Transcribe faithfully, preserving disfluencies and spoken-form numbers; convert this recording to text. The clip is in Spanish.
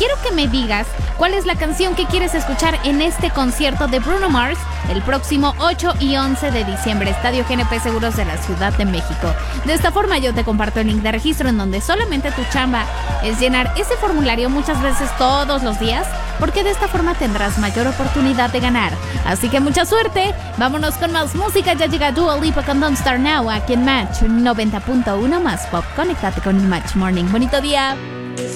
quiero que me digas cuál es la canción que quieres escuchar en este concierto de Bruno Mars el próximo ocho y once de diciembre, Estadio G N P Seguros de la Ciudad de México. De esta forma yo te comparto el link de registro en donde solamente tu chamba es llenar ese formulario muchas veces todos los días, porque de esta forma tendrás mayor oportunidad de ganar. Así que mucha suerte, vámonos con más música. Ya llega Dua Lipa con Don't Start Now aquí en Match noventa punto uno más Pop. Conéctate con el Match Morning. Bonito día.